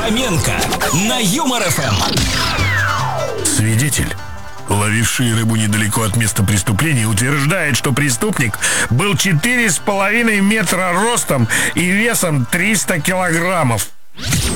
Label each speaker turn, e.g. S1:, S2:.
S1: Фоменко на Юмор ФМ.
S2: Свидетель, ловивший рыбу недалеко от места преступления, утверждает, что преступник был 4,5 метра ростом и весом 300 килограммов.